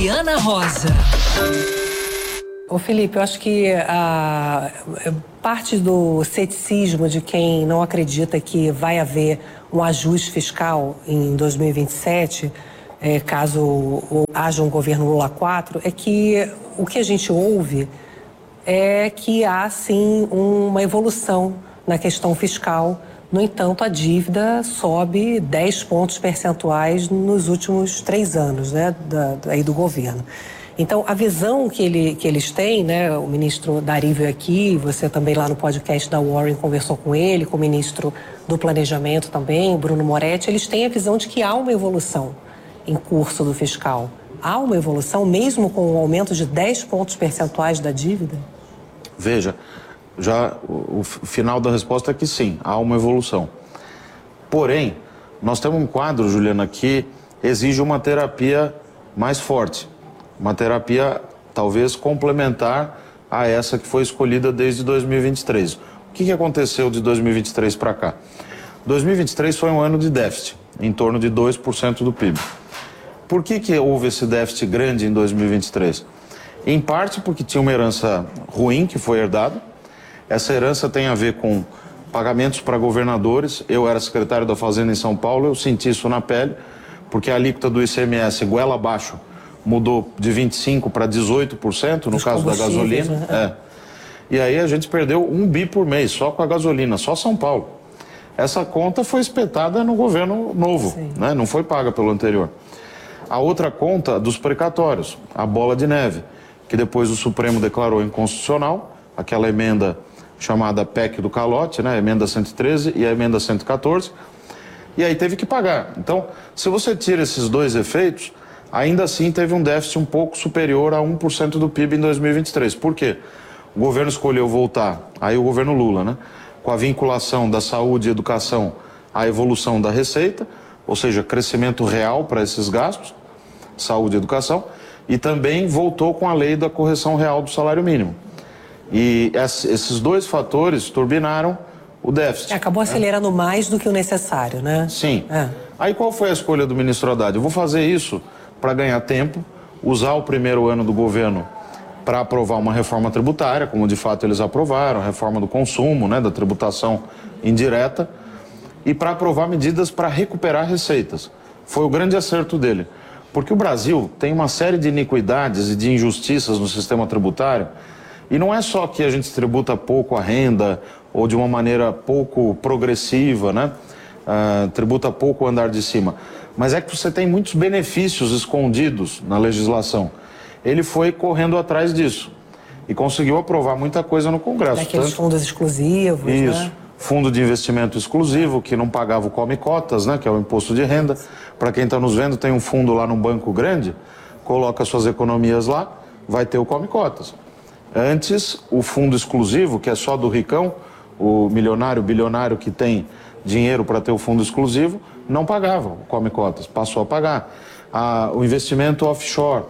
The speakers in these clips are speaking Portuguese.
Juliana Rosa. Ô Felipe, eu acho que parte do ceticismo de quem não acredita que vai haver um ajuste fiscal em 2027, caso haja um governo Lula 4, é que o que a gente ouve é que há sim uma evolução na questão fiscal. No entanto, a dívida sobe 10 pontos percentuais nos últimos 3 anos, né, do governo. Então, a visão que eles têm, né, o ministro Dari veio aqui, você também lá no podcast da Warren conversou com ele, com o ministro do Planejamento também, Bruno Moretti, eles têm a visão de que há uma evolução em curso do fiscal. Há uma evolução mesmo com o aumento de 10 pontos percentuais da dívida? Veja, já o final da resposta é que sim, há uma evolução. Porém, nós temos um quadro, Juliana, que exige uma terapia mais forte. Uma terapia talvez complementar a essa que foi escolhida desde 2023. O que aconteceu de 2023 para cá? 2023 foi um ano de déficit, em torno de 2% do PIB. Por que houve esse déficit grande em 2023? Em parte porque tinha uma herança ruim que foi herdada. Essa herança tem a ver com pagamentos para governadores. Eu era secretário da Fazenda em São Paulo, eu senti isso na pele, porque a alíquota do ICMS, goela abaixo, mudou de 25% para 18%, no caso da gasolina. Né? E aí a gente perdeu 1 bi por mês, só com a gasolina, só São Paulo. Essa conta foi espetada no governo novo, né? Não foi paga pelo anterior. A outra conta dos precatórios, a bola de neve, que depois o Supremo declarou inconstitucional, aquela emenda chamada PEC do calote, né? A emenda 113 e a emenda 114, e aí teve que pagar. Então, se você tira esses dois efeitos, ainda assim teve um déficit um pouco superior a 1% do PIB em 2023. Por quê? O governo escolheu voltar, aí o governo Lula, né? Com a vinculação da saúde e educação à evolução da receita, ou seja, crescimento real para esses gastos, saúde e educação, e também voltou com a lei da correção real do salário mínimo. E esses dois fatores turbinaram o déficit. Acabou acelerando mais do que o necessário, né? Sim. Aí qual foi a escolha do ministro Haddad? Eu vou fazer isso para ganhar tempo, usar o primeiro ano do governo para aprovar uma reforma tributária, como de fato eles aprovaram, a reforma do consumo, né, da tributação indireta, e para aprovar medidas para recuperar receitas. Foi o grande acerto dele. Porque o Brasil tem uma série de iniquidades e de injustiças no sistema tributário, e não é só que a gente tributa pouco a renda ou de uma maneira pouco progressiva, né? Tributa pouco o andar de cima, mas é que você tem muitos benefícios escondidos na legislação. Ele foi correndo atrás disso e conseguiu aprovar muita coisa no Congresso. Daqueles fundos exclusivos, isso, né? Fundo de investimento exclusivo, que não pagava o come cotas, né? Que é o imposto de renda. Para quem está nos vendo, tem um fundo lá num banco grande, coloca suas economias lá, vai ter o come cotas. Antes, o fundo exclusivo, que é só do ricão, o milionário, bilionário que tem dinheiro para ter o fundo exclusivo, não pagava o come cotas, passou a pagar. O investimento offshore,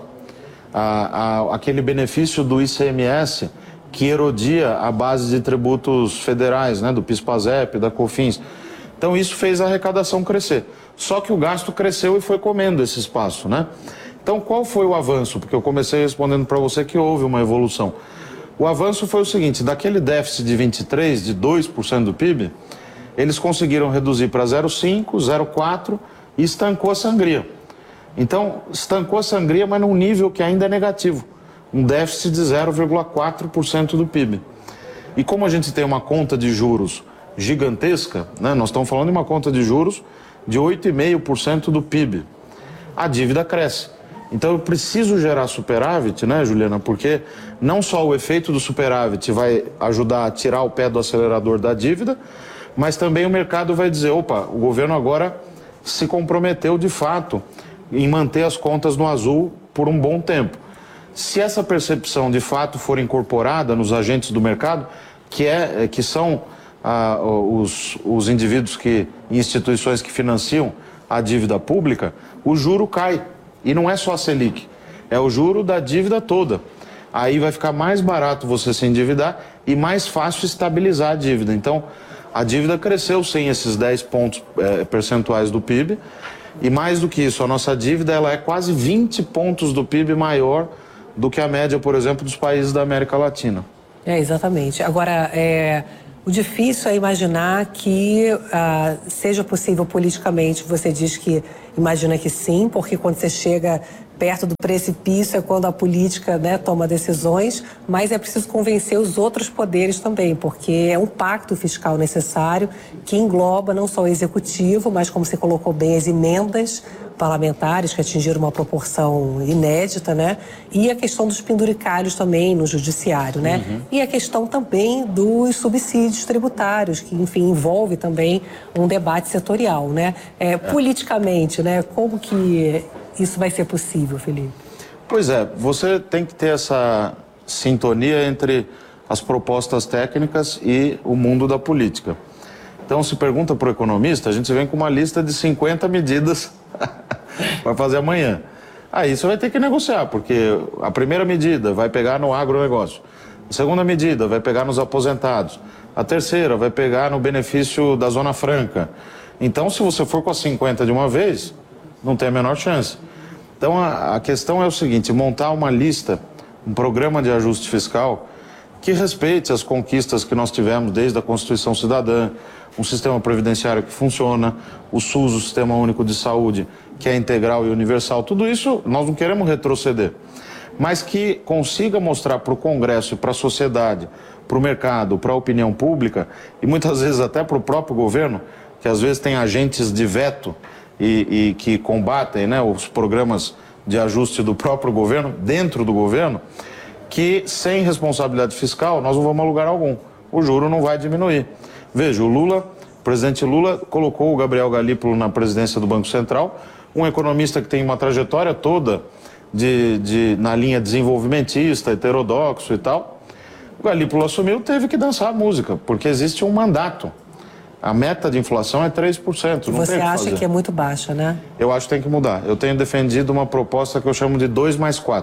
aquele benefício do ICMS que erodia a base de tributos federais, né, do PIS/PASEP, da COFINS. Então isso fez a arrecadação crescer. Só que o gasto cresceu e foi comendo esse espaço, né? Então qual foi o avanço? Porque eu comecei respondendo para você que houve uma evolução. O avanço foi o seguinte: daquele déficit de 23, de 2% do PIB, eles conseguiram reduzir para 0,5, 0,4 e estancou a sangria. Então, estancou a sangria, mas num nível que ainda é negativo. Um déficit de 0,4% do PIB. E como a gente tem uma conta de juros gigantesca, né, nós estamos falando de uma conta de juros de 8,5% do PIB, a dívida cresce. Então eu preciso gerar superávit, né, Juliana, porque não só o efeito do superávit vai ajudar a tirar o pé do acelerador da dívida, mas também o mercado vai dizer, opa, o governo agora se comprometeu de fato em manter as contas no azul por um bom tempo. Se essa percepção de fato for incorporada nos agentes do mercado, que são os indivíduos e instituições que financiam a dívida pública, o juro cai. E não é só a Selic, é o juro da dívida toda. Aí vai ficar mais barato você se endividar e mais fácil estabilizar a dívida. Então, a dívida cresceu sem esses 10 pontos percentuais do PIB E mais do que isso, a nossa dívida ela é quase 20 pontos do PIB maior do que a média, por exemplo, dos países da América Latina. Exatamente. Agora, o difícil é imaginar que seja possível politicamente. Você diz que imagina que sim, porque quando você chega perto do precipício é quando a política, né, toma decisões, mas é preciso convencer os outros poderes também, porque é um pacto fiscal necessário que engloba não só o executivo, mas, como você colocou bem, as emendas parlamentares que atingiram uma proporção inédita, né? E a questão dos penduricários também no judiciário, né? Uhum. E a questão também dos subsídios tributários, que, enfim, envolve também um debate setorial, né? Politicamente, né? Como que isso vai ser possível, Felipe? Pois é, você tem que ter essa sintonia entre as propostas técnicas e o mundo da política. Então, se pergunta para o economista, a gente vem com uma lista de 50 medidas para fazer amanhã. Aí você vai ter que negociar, porque a primeira medida vai pegar no agronegócio, a segunda medida vai pegar nos aposentados, a terceira vai pegar no benefício da Zona Franca. Então, se você for com as 50 de uma vez, não tem a menor chance. Então, a questão é o seguinte, montar uma lista, um programa de ajuste fiscal que respeite as conquistas que nós tivemos desde a Constituição Cidadã, um sistema previdenciário que funciona, o SUS, o Sistema Único de Saúde, que é integral e universal. Tudo isso nós não queremos retroceder, mas que consiga mostrar para o Congresso e para a sociedade, para o mercado, para a opinião pública e muitas vezes até para o próprio governo, que às vezes tem agentes de veto e que combatem, né, os programas de ajuste do próprio governo, dentro do governo, que sem responsabilidade fiscal nós não vamos a lugar algum. O juro não vai diminuir. Veja, o presidente Lula colocou o Gabriel Galípolo na presidência do Banco Central, um economista que tem uma trajetória toda na linha desenvolvimentista, heterodoxo e tal. O Galípolo assumiu, teve que dançar a música, porque existe um mandato. A meta de inflação é 3%. Não Você acha que é muito baixa, né? Eu acho que tem que mudar. Eu tenho defendido uma proposta que eu chamo de 2+4.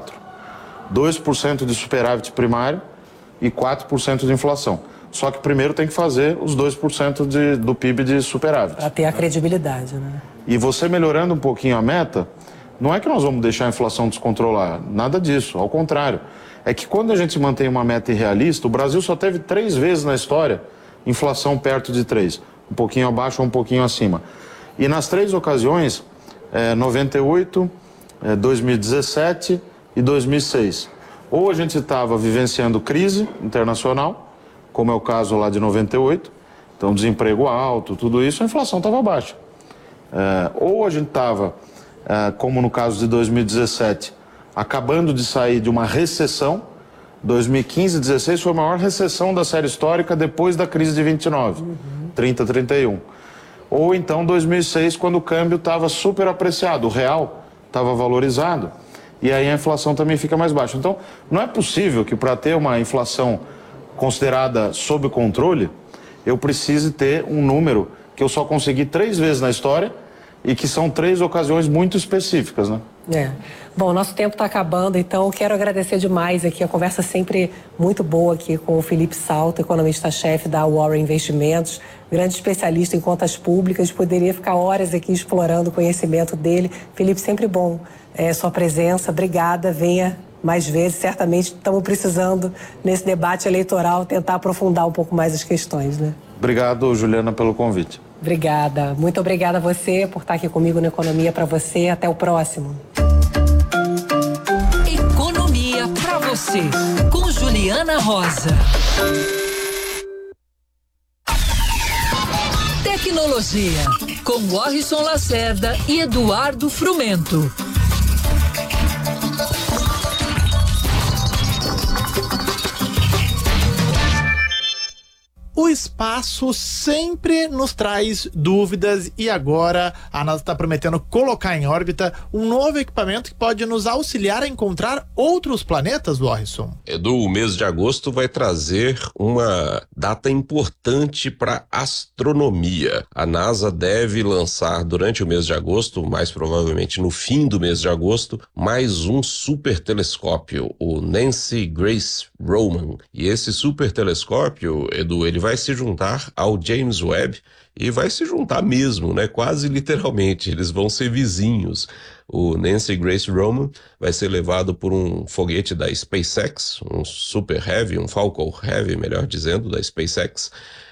2% de superávit primário e 4% de inflação. Só que primeiro tem que fazer os 2% do PIB de superávit. Para ter a credibilidade, né? E você melhorando um pouquinho a meta, não é que nós vamos deixar a inflação descontrolar, nada disso, ao contrário. É que quando a gente mantém uma meta irrealista, o Brasil só teve 3 vezes na história inflação perto de 3, um pouquinho abaixo ou um pouquinho acima. E nas 3 ocasiões, 98, 2017 e 2006, ou a gente estava vivenciando crise internacional, como é o caso lá de 98, então desemprego alto, tudo isso, a inflação estava baixa. Ou a gente estava, como no caso de 2017, acabando de sair de uma recessão. 2015 e 2016 foi a maior recessão da série histórica depois da crise de 29, 30, 31. Ou então 2006, quando o câmbio estava super apreciado, o real estava valorizado, e aí a inflação também fica mais baixa. Então, não é possível que para ter uma inflação considerada sob controle, eu precise ter um número que eu só consegui 3 vezes na história e que são 3 ocasiões muito específicas, né? Bom, nosso tempo está acabando, então quero agradecer demais aqui, a conversa sempre muito boa aqui com o Felipe Salto, economista-chefe da Warren Investimentos, grande especialista em contas públicas, poderia ficar horas aqui explorando o conhecimento dele. Felipe, sempre bom sua presença, obrigada, venha mais vezes, certamente estamos precisando nesse debate eleitoral tentar aprofundar um pouco mais as questões, né? Obrigado, Juliana, pelo convite. Obrigada, muito obrigada a você por estar aqui comigo no Economia para você, até o próximo. Economia para você, com Juliana Rosa. Tecnologia, com Warrison Lacerda e Eduardo Frumento. O espaço sempre nos traz dúvidas e agora a NASA está prometendo colocar em órbita um novo equipamento que pode nos auxiliar a encontrar outros planetas, Warrison. Edu, o mês de agosto vai trazer uma data importante para astronomia. A NASA deve lançar durante o mês de agosto, mais provavelmente no fim do mês de agosto, mais um super telescópio, o Nancy Grace Roman. E esse super telescópio, Edu, ele vai se juntar ao James Webb, e vai se juntar mesmo, né? Quase literalmente, eles vão ser vizinhos. O Nancy Grace Roman vai ser levado por um foguete da SpaceX, um Super Heavy, um Falcon Heavy, melhor dizendo, da SpaceX,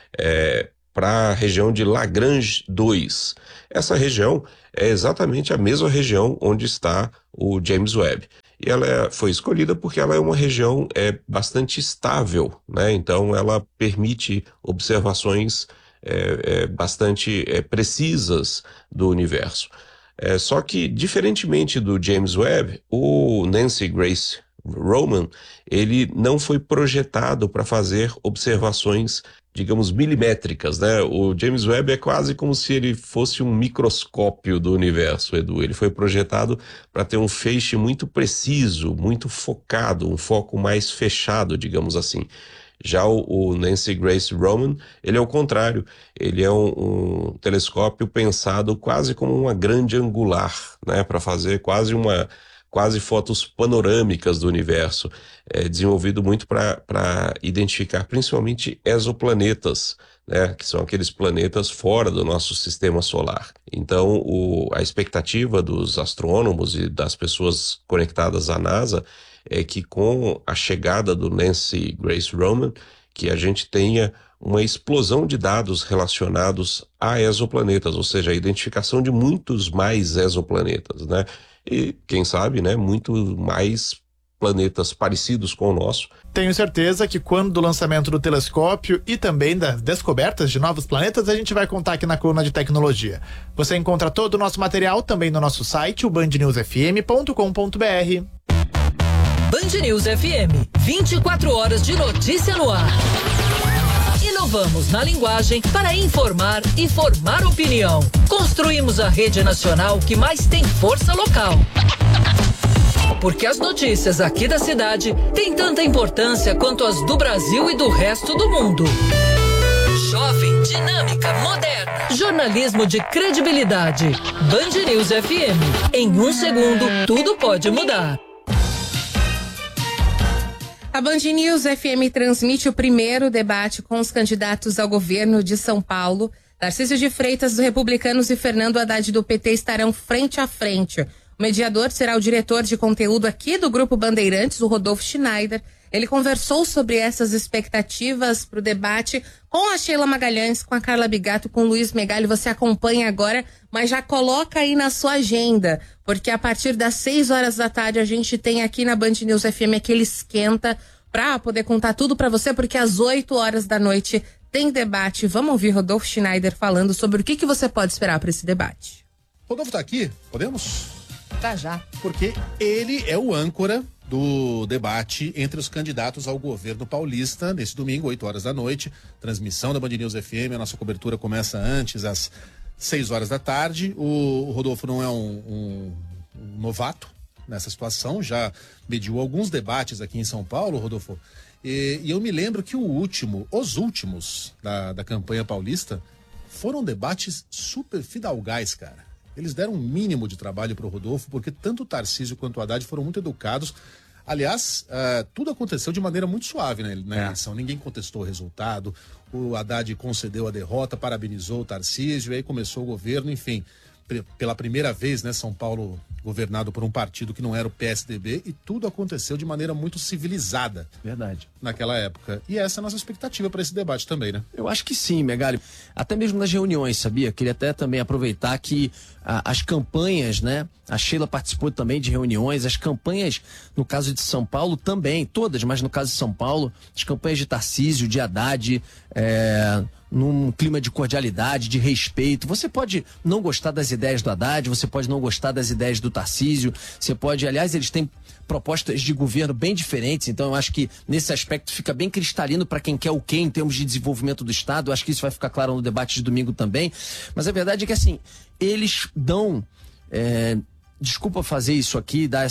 para a região de Lagrange 2. Essa região é exatamente a mesma região onde está o James Webb. E ela foi escolhida porque ela é uma região bastante estável, né? Então ela permite observações bastante precisas do universo. Só que, diferentemente do James Webb, o Nancy Grace Roman, ele não foi projetado para fazer observações, digamos, milimétricas, né? O James Webb é quase como se ele fosse um microscópio do universo, Edu. Ele foi projetado para ter um feixe muito preciso, muito focado, um foco mais fechado, digamos assim. Já o Nancy Grace Roman, ele é o contrário. Ele é um telescópio pensado quase como uma grande angular, né? Para fazer quase fotos panorâmicas do universo, desenvolvido muito para identificar principalmente exoplanetas, né, que são aqueles planetas fora do nosso sistema solar. Então, a expectativa dos astrônomos e das pessoas conectadas à NASA é que com a chegada do Nancy Grace Roman, que a gente tenha uma explosão de dados relacionados a exoplanetas, ou seja, a identificação de muitos mais exoplanetas, né? E, quem sabe, né, muito mais planetas parecidos com o nosso. Tenho certeza que quando do lançamento do telescópio e também das descobertas de novos planetas, a gente vai contar aqui na coluna de tecnologia. Você encontra todo o nosso material também no nosso site, o bandnewsfm.com.br. Band News FM, 24 horas de notícia no ar. Inovamos na linguagem para informar e formar opinião. Construímos a rede nacional que mais tem força local. Porque as notícias aqui da cidade têm tanta importância quanto as do Brasil e do resto do mundo. Jovem, dinâmica, moderna. Jornalismo de credibilidade. Band News FM. Em 1 segundo, tudo pode mudar. A Band News FM transmite o primeiro debate com os candidatos ao governo de São Paulo. Tarcísio de Freitas, do Republicanos, e Fernando Haddad, do PT, estarão frente a frente. O mediador será o diretor de conteúdo aqui do Grupo Bandeirantes, o Rodolfo Schneider. Ele conversou sobre essas expectativas para o debate com a Sheila Magalhães, com a Carla Bigato, com o Luiz Megali. Você acompanha agora, mas já coloca aí na sua agenda, porque a partir das 6 horas da tarde a gente tem aqui na Band News FM aquele esquenta para poder contar tudo para você, porque às 8 horas da noite tem debate. Vamos ouvir Rodolfo Schneider falando sobre o que você pode esperar para esse debate. Rodolfo tá aqui? Podemos? Tá já. Porque ele é o âncora do debate entre os candidatos ao governo paulista, nesse domingo, 8 horas da noite. Transmissão da Band News FM, a nossa cobertura começa antes, às 6 horas da tarde. O Rodolfo não é um novato nessa situação, já mediu alguns debates aqui em São Paulo, Rodolfo. E eu me lembro que os últimos da campanha paulista foram debates super fidalgais, cara. Eles deram um mínimo de trabalho para o Rodolfo, porque tanto o Tarcísio quanto o Haddad foram muito educados. Aliás, tudo aconteceu de maneira muito suave na eleição. Ninguém contestou o resultado. O Haddad concedeu a derrota, parabenizou o Tarcísio, e aí começou o governo, enfim. Pela primeira vez, né, São Paulo governado por um partido que não era o PSDB, e tudo aconteceu de maneira muito civilizada. Verdade. Naquela época. E essa é a nossa expectativa para esse debate também, né? Eu acho que sim, Megali. Até mesmo nas reuniões, sabia? Queria até também aproveitar que as campanhas, né? A Sheila participou também de reuniões, as campanhas, no caso de São Paulo também, todas, mas no caso de São Paulo, as campanhas de Tarcísio, de Haddad, num clima de cordialidade, de respeito. Você pode não gostar das ideias do Haddad, você pode não gostar das ideias do Tarcísio, você pode, aliás, eles têm propostas de governo bem diferentes, então eu acho que nesse aspecto fica bem cristalino para quem quer o quê em termos de desenvolvimento do Estado. Eu acho que isso vai ficar claro no debate de domingo também, mas a verdade é que assim, eles dão, desculpa fazer isso aqui, dar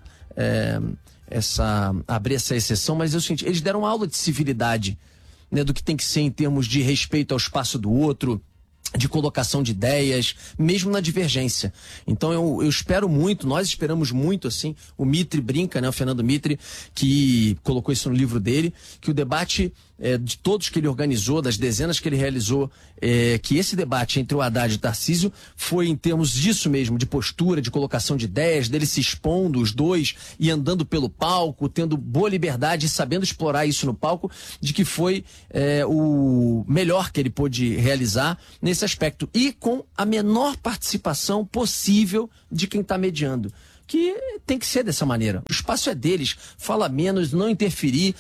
abrir essa exceção, mas é o seguinte, eles deram aula de civilidade, né, do que tem que ser em termos de respeito ao espaço do outro, de colocação de ideias, mesmo na divergência. Então eu espero muito, nós esperamos muito, assim, o Mitre brinca, né, o Fernando Mitre, que colocou isso no livro dele, que o debate de todos que ele organizou, das dezenas que ele realizou, que esse debate entre o Haddad e o Tarcísio foi em termos disso mesmo, de postura, de colocação de ideias, dele se expondo, os dois, e andando pelo palco, tendo boa liberdade e sabendo explorar isso no palco, de que foi o melhor que ele pôde realizar nesse aspecto. E com a menor participação possível de quem está mediando. Que tem que ser dessa maneira. O espaço é deles, fala menos, não interferir.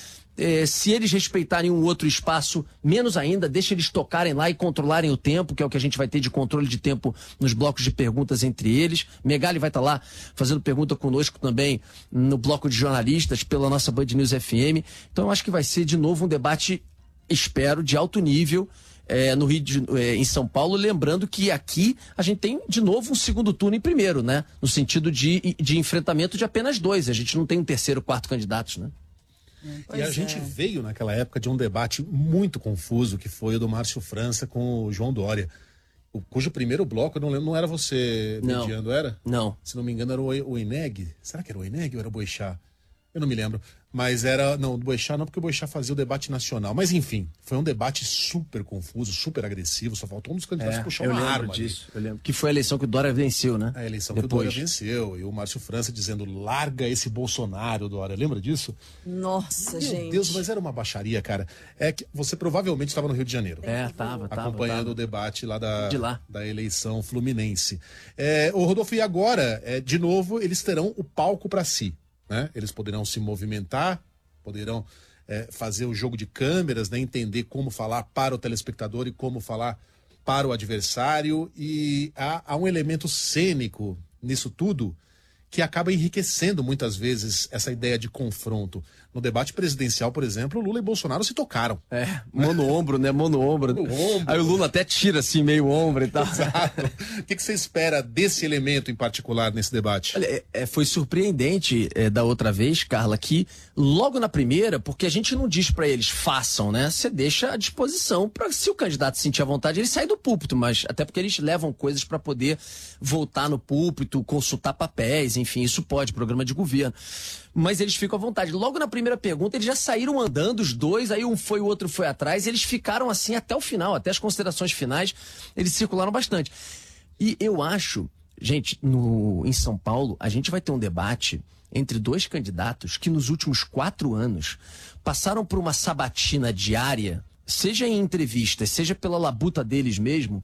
Se eles respeitarem um outro espaço, menos ainda, deixa eles tocarem lá e controlarem o tempo, que é o que a gente vai ter de controle de tempo nos blocos de perguntas entre eles. Megali vai estar lá fazendo pergunta conosco também no bloco de jornalistas pela nossa Band News FM. Então eu acho que vai ser de novo um debate, espero, de alto nível no Rio em São Paulo, lembrando que aqui a gente tem de novo um segundo turno em primeiro, né? No sentido de enfrentamento de apenas dois. A gente não tem um terceiro, quarto candidatos, né? E a gente veio naquela época de um debate muito confuso, que foi o do Márcio França com o João Dória, cujo primeiro bloco, eu não lembro, não era você mediando, era? Não. Se não me engano era o Eneg. Será que era o Eneg ou era o Boixá? Eu não me lembro. Mas era... Não, o Boixá não, porque o Boixá fazia o debate nacional. Mas enfim, foi um debate super confuso, super agressivo. Só faltou um dos candidatos puxar uma arma disso. Eu lembro. Que foi a eleição que o Dória venceu, né? A eleição que o Dória venceu. E o Márcio França dizendo, larga esse Bolsonaro, Dória. Lembra disso? Nossa, gente. Meu Deus, mas era uma baixaria, cara. É que você provavelmente estava no Rio de Janeiro. Tava. Acompanhando o debate lá da eleição fluminense. O Rodolfo, e agora, de novo, eles terão o palco para si. Né? Eles poderão se movimentar, poderão fazer o jogo de câmeras, né? Entender como falar para o telespectador e como falar para o adversário. E há um elemento cênico nisso tudo que acaba enriquecendo muitas vezes essa ideia de confronto. No debate presidencial, por exemplo, Lula e Bolsonaro se tocaram. Mão no ombro, né? Mão no ombro. Aí o Lula até tira assim meio o ombro e tal. Exato. O que você espera desse elemento em particular nesse debate? Olha, foi surpreendente da outra vez, Carla, que logo na primeira, porque a gente não diz pra eles façam, né? Você deixa à disposição para se o candidato sentir à vontade, ele sai do púlpito, mas até porque eles levam coisas para poder voltar no púlpito, consultar papéis, enfim, isso pode, programa de governo. Mas eles ficam à vontade. Logo na primeira pergunta, eles já saíram andando, os dois, aí um foi, o outro foi atrás, eles ficaram assim até o final, até as considerações finais, eles circularam bastante. E eu acho, gente, em São Paulo, a gente vai ter um debate entre dois candidatos que nos últimos 4 anos passaram por uma sabatina diária, seja em entrevistas, seja pela labuta deles mesmo,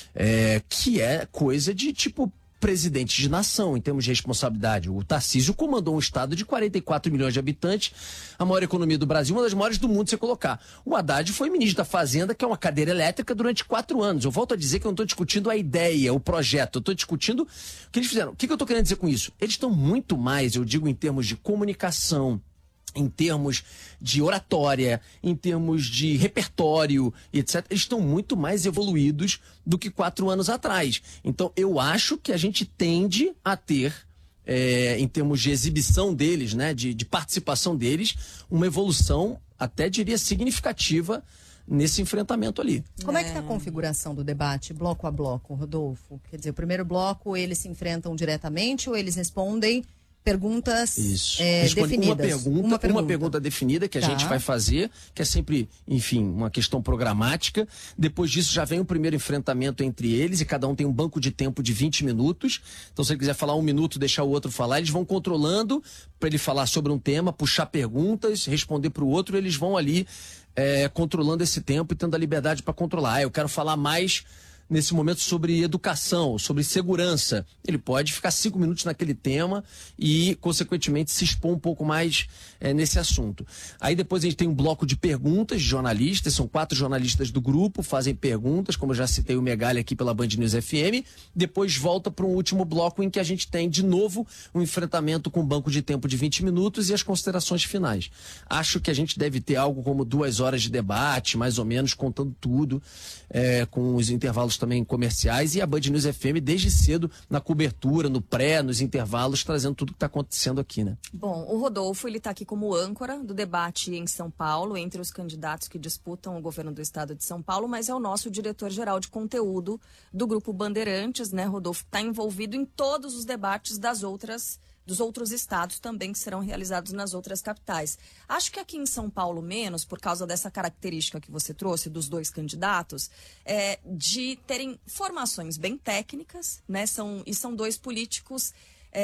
que é coisa de tipo presidente de nação, em termos de responsabilidade. O Tarcísio comandou um estado de 44 milhões de habitantes, a maior economia do Brasil, uma das maiores do mundo, se colocar. O Haddad foi ministro da Fazenda, que é uma cadeira elétrica, durante 4 anos. Eu volto a dizer que eu não estou discutindo a ideia, o projeto, eu estou discutindo o que eles fizeram. O que eu estou querendo dizer com isso? Eles estão muito mais, eu digo, em termos de comunicação, em termos de oratória, em termos de repertório, etc., eles estão muito mais evoluídos do que 4 anos atrás. Então, eu acho que a gente tende a ter, em termos de exibição deles, né, de participação deles, uma evolução, até diria, significativa nesse enfrentamento ali. Como é que está a configuração do debate, bloco a bloco, Rodolfo? Quer dizer, o primeiro bloco, eles se enfrentam diretamente ou eles respondem perguntas definidas? Uma pergunta definida que a gente vai fazer, que é sempre, enfim, uma questão programática. Depois disso já vem o primeiro enfrentamento entre eles e cada um tem um banco de tempo de 20 minutos. Então se ele quiser falar 1 minuto, deixar o outro falar, eles vão controlando para ele falar sobre um tema, puxar perguntas, responder para o outro, eles vão ali controlando esse tempo e tendo a liberdade para controlar. Eu quero falar mais nesse momento sobre educação, sobre segurança. Ele pode ficar 5 minutos naquele tema e, consequentemente, se expor um pouco mais nesse assunto. Aí depois a gente tem um bloco de perguntas de jornalistas, são 4 jornalistas do grupo, fazem perguntas, como eu já citei o Megali aqui pela Band News FM, depois volta para um último bloco em que a gente tem, de novo, um enfrentamento com um banco de tempo de 20 minutos e as considerações finais. Acho que a gente deve ter algo como 2 horas de debate, mais ou menos, contando tudo, com os intervalos também comerciais, e a Band News FM desde cedo na cobertura, no pré, nos intervalos, trazendo tudo que está acontecendo aqui, né? Bom, o Rodolfo, ele está aqui como âncora do debate em São Paulo, entre os candidatos que disputam o governo do estado de São Paulo, mas é o nosso diretor-geral de conteúdo do Grupo Bandeirantes, né, Rodolfo? Está envolvido em todos os debates dos outros estados também que serão realizados nas outras capitais. Acho que aqui em São Paulo menos, por causa dessa característica que você trouxe dos dois candidatos, de terem formações bem técnicas, né? São dois políticos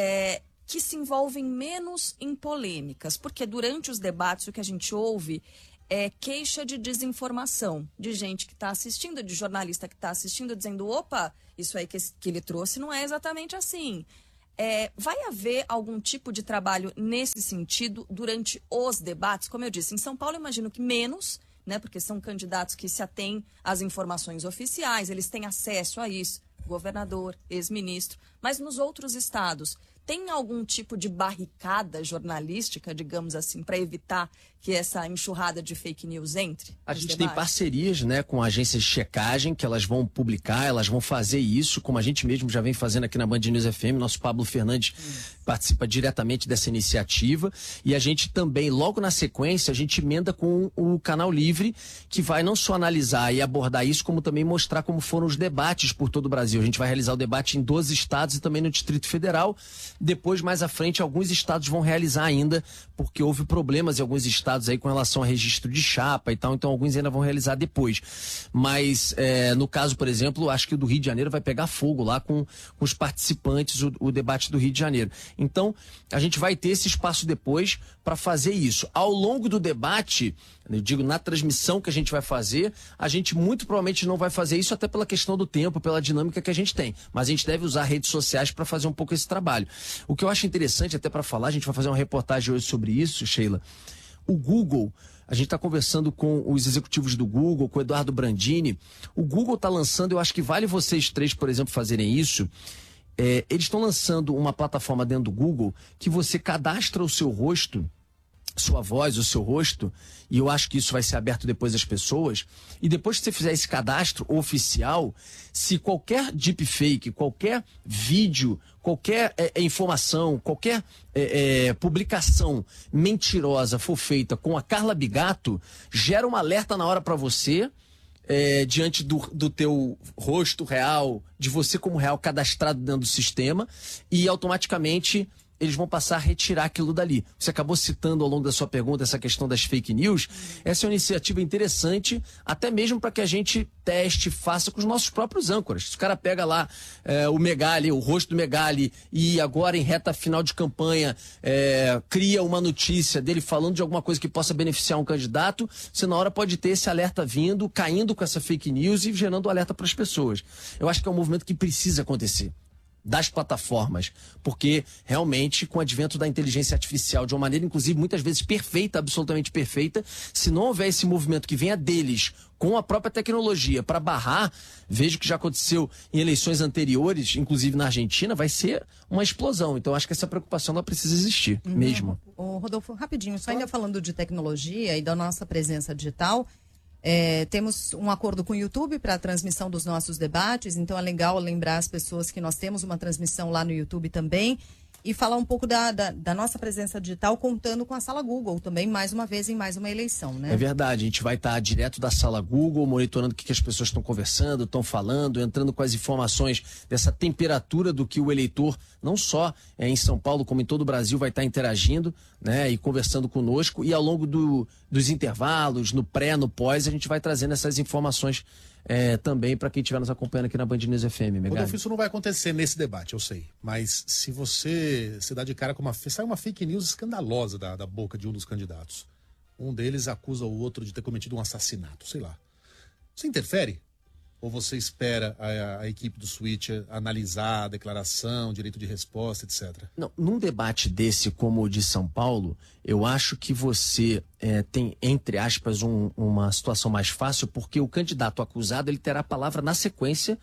que se envolvem menos em polêmicas, porque durante os debates o que a gente ouve é queixa de desinformação, de gente que está assistindo, de jornalista que está assistindo, dizendo, opa, isso aí que ele trouxe não é exatamente assim. Vai haver algum tipo de trabalho nesse sentido durante os debates? Como eu disse, em São Paulo eu imagino que menos, né, porque são candidatos que se atêm às informações oficiais, eles têm acesso a isso, governador, ex-ministro, mas nos outros estados, tem algum tipo de barricada jornalística, digamos assim, para evitar que essa enxurrada de fake news entre? A gente tem parcerias, né, com agências de checagem, que elas vão publicar, elas vão fazer isso, como a gente mesmo já vem fazendo aqui na Band News FM. Nosso Pablo Fernandes participa diretamente dessa iniciativa. E a gente também, logo na sequência, a gente emenda com o Canal Livre, que vai não só analisar e abordar isso, como também mostrar como foram os debates por todo o Brasil. A gente vai realizar o debate em 12 estados e também no Distrito Federal. Depois, mais à frente, alguns estados vão realizar ainda, porque houve problemas em alguns estados aí com relação a registro de chapa e tal, então alguns ainda vão realizar depois. Mas, no caso, por exemplo, acho que o do Rio de Janeiro vai pegar fogo lá com os participantes, o debate do Rio de Janeiro. Então, a gente vai ter esse espaço depois para fazer isso. Ao longo do debate, eu digo, na transmissão que a gente vai fazer, a gente muito provavelmente não vai fazer isso até pela questão do tempo, pela dinâmica que a gente tem. Mas a gente deve usar redes sociais para fazer um pouco esse trabalho. O que eu acho interessante até para falar, a gente vai fazer uma reportagem hoje sobre isso, Sheila. O Google, a gente está conversando com os executivos do Google, com o Eduardo Brandini. O Google está lançando, eu acho que vale vocês três, por exemplo, fazerem isso. Eles estão lançando uma plataforma dentro do Google que você cadastra o seu rosto, sua voz, o seu rosto, e eu acho que isso vai ser aberto depois às pessoas, e depois que você fizer esse cadastro oficial, se qualquer deepfake, qualquer vídeo, qualquer informação, qualquer publicação mentirosa for feita com a Carla Bigato, gera um alerta na hora para você, diante do teu rosto real, de você como real cadastrado dentro do sistema, e automaticamente eles vão passar a retirar aquilo dali. Você acabou citando ao longo da sua pergunta essa questão das fake news. Essa é uma iniciativa interessante, até mesmo para que a gente teste, faça com os nossos próprios âncoras. Se o cara pega lá o Megali, o rosto do Megali, e agora em reta final de campanha cria uma notícia dele falando de alguma coisa que possa beneficiar um candidato, você na hora pode ter esse alerta vindo, caindo com essa fake news e gerando alerta para as pessoas. Eu acho que é um movimento que precisa acontecer das plataformas, porque realmente com o advento da inteligência artificial de uma maneira inclusive muitas vezes perfeita, absolutamente perfeita, se não houver esse movimento que venha deles com a própria tecnologia para barrar, vejo que já aconteceu em eleições anteriores, inclusive na Argentina, vai ser uma explosão. Então acho que essa preocupação ela precisa existir mesmo. Rodolfo, rapidinho, só ainda falando de tecnologia e da nossa presença digital, temos um acordo com o YouTube para a transmissão dos nossos debates, então é legal lembrar as pessoas que nós temos uma transmissão lá no YouTube também e falar um pouco da nossa presença digital contando com a Sala Google também, mais uma vez, em mais uma eleição, né? É verdade, a gente vai estar direto da Sala Google, monitorando o que as pessoas estão conversando, estão falando, entrando com as informações dessa temperatura do que o eleitor, não só em São Paulo, como em todo o Brasil, vai estar interagindo, né, e conversando conosco, e ao longo dos intervalos, no pré, no pós, a gente vai trazendo essas informações também para quem estiver nos acompanhando aqui na Band News FM. Rodolfo, isso não vai acontecer nesse debate, eu sei. Mas se você se dá de cara com sai uma fake news escandalosa da boca de um dos candidatos. Um deles acusa o outro de ter cometido um assassinato, sei lá. Você interfere? Ou você espera a equipe do Switch analisar a declaração, direito de resposta, etc? Não, num debate desse como o de São Paulo, eu acho que você tem, entre aspas, uma situação mais fácil, porque o candidato acusado ele terá a palavra na sequência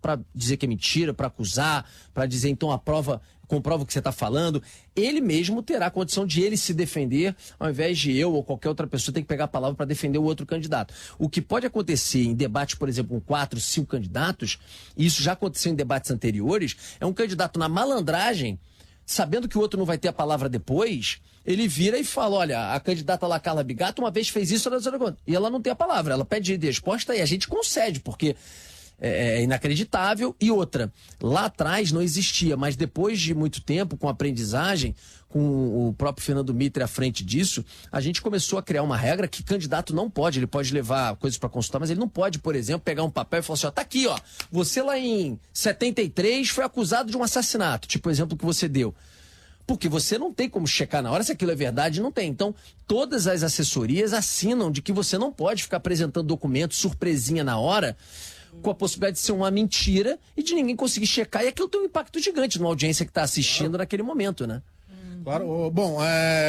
para dizer que é mentira, para acusar, para dizer então comprova o que você está falando. Ele mesmo terá a condição de ele se defender, ao invés de eu ou qualquer outra pessoa ter que pegar a palavra para defender o outro candidato. O que pode acontecer em debate, por exemplo, com 4, 5 candidatos, e isso já aconteceu em debates anteriores, é um candidato na malandragem, sabendo que o outro não vai ter a palavra depois, ele vira e fala, olha, a candidata lá, Carla Bigato, uma vez fez isso, e ela não tem a palavra, ela pede resposta e a gente concede, porque é inacreditável. E outra, lá atrás não existia, mas depois de muito tempo, com aprendizagem, com o próprio Fernando Mitre à frente disso, a gente começou a criar uma regra que candidato não pode, ele pode levar coisas para consultar, mas ele não pode, por exemplo, pegar um papel e falar assim, ó, tá aqui, ó, você lá em 73 foi acusado de um assassinato, tipo o exemplo que você deu. Porque você não tem como checar na hora se aquilo é verdade, não tem. Então, todas as assessorias assinam de que você não pode ficar apresentando documento surpresinha na hora, com a possibilidade de ser uma mentira e de ninguém conseguir checar. E aquilo tem um impacto gigante numa audiência que está assistindo naquele momento, né? Claro. Bom,